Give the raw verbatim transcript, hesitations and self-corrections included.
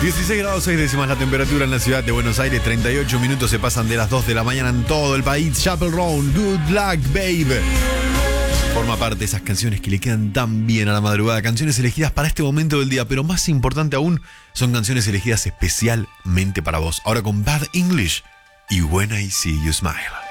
dieciséis grados seis décimas la temperatura en la ciudad de Buenos Aires. treinta y ocho minutos se pasan de las dos de la mañana en todo el país. Chapel Roan, Good Luck Babe. Forma parte de esas canciones que le quedan tan bien a la madrugada. Canciones elegidas para este momento del día. Pero más importante aún, son canciones elegidas especialmente para vos. Ahora con Bad English y When I See You Smile.